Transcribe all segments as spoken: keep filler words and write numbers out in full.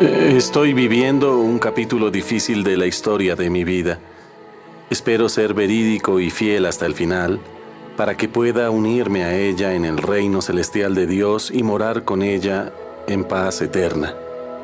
Eh, Estoy viviendo un capítulo difícil de la historia de mi vida. Espero ser verídico y fiel hasta el final, para que pueda unirme a ella en el reino celestial de Dios y morar con ella en paz eterna.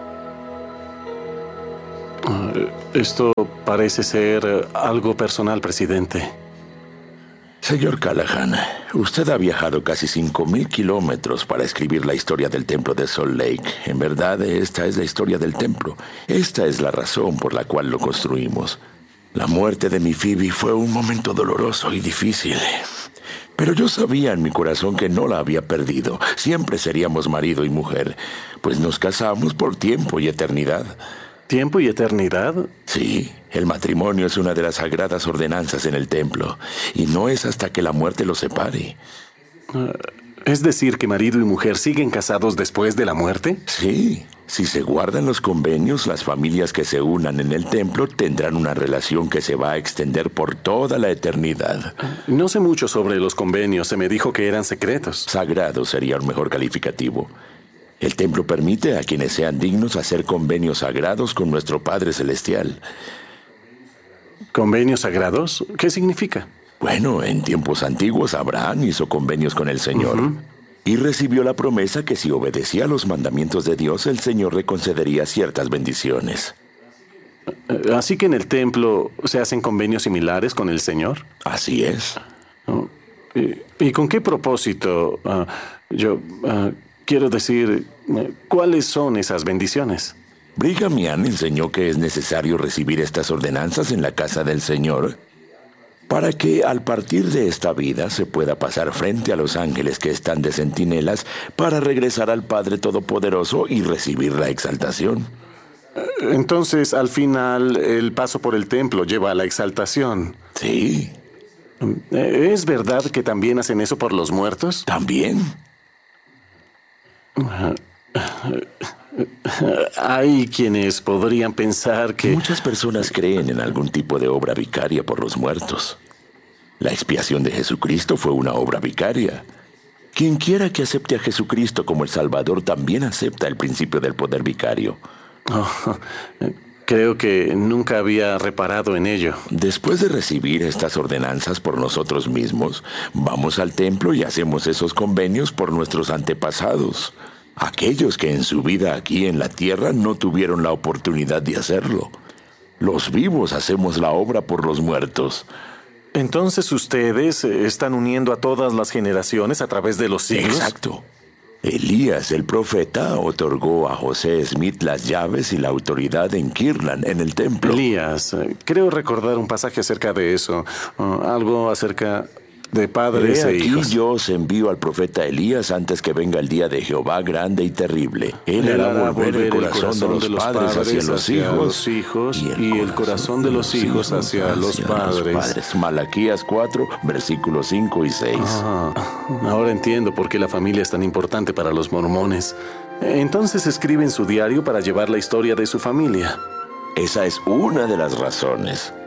Eh, Esto parece ser algo personal, presidente. Señor Callahan, usted ha viajado casi cinco mil kilómetros para escribir la historia del templo de Salt Lake. En verdad, esta es la historia del templo. Esta es la razón por la cual lo construimos. La muerte de mi Phoebe fue un momento doloroso y difícil. Pero yo sabía en mi corazón que no la había perdido. Siempre seríamos marido y mujer, pues nos casamos por tiempo y eternidad. ¿Tiempo y eternidad? Sí, el matrimonio es una de las sagradas ordenanzas en el templo, y no es hasta que la muerte los separe. Uh, ¿Es decir que marido y mujer siguen casados después de la muerte? Sí, si se guardan los convenios, las familias que se unan en el templo tendrán una relación que se va a extender por toda la eternidad. No sé mucho sobre los convenios, se me dijo que eran secretos. Sagrado sería un mejor calificativo. El templo permite a quienes sean dignos hacer convenios sagrados con nuestro Padre Celestial. ¿Convenios sagrados? ¿Qué significa? Bueno, en tiempos antiguos Abraham hizo convenios con el Señor. Uh-huh. Y recibió la promesa que si obedecía a los mandamientos de Dios, el Señor le concedería ciertas bendiciones. ¿Así que en el templo se hacen convenios similares con el Señor? Así es. Uh, ¿y, ¿Y con qué propósito? Uh, yo... Uh, Quiero decir, ¿cuáles son esas bendiciones? Brigham Young enseñó que es necesario recibir estas ordenanzas en la casa del Señor para que al partir de esta vida se pueda pasar frente a los ángeles que están de centinelas para regresar al Padre Todopoderoso y recibir la exaltación. Entonces, al final, el paso por el templo lleva a la exaltación. Sí. ¿Es verdad que también hacen eso por los muertos? También. Hay quienes podrían pensar que... Muchas personas creen en algún tipo de obra vicaria por los muertos. La expiación de Jesucristo fue una obra vicaria. Quien quiera que acepte a Jesucristo como el Salvador también acepta el principio del poder vicario. Oh, creo que nunca había reparado en ello. Después de recibir estas ordenanzas por nosotros mismos, vamos al templo y hacemos esos convenios por nuestros antepasados. Aquellos que en su vida aquí en la tierra no tuvieron la oportunidad de hacerlo. Los vivos hacemos la obra por los muertos. Entonces ustedes están uniendo a todas las generaciones a través de los siglos. Exacto. Elías, el profeta, otorgó a José Smith las llaves y la autoridad en Kirtland, en el templo. Elías, creo recordar un pasaje acerca de eso. Uh, algo acerca de padres He e aquí hijos. Yo os envío al profeta Elías antes que venga el día de Jehová grande y terrible. Él, Él hará volver el corazón, el corazón de, los de los padres hacia los hijos, los hijos y, el, y el corazón de los hijos hacia, hacia los, padres. los padres. Malaquías cuatro, versículos cinco y seis. Ah, ahora entiendo por qué la familia es tan importante para los mormones. Entonces escribe en su diario para llevar la historia de su familia. Esa es una de las razones.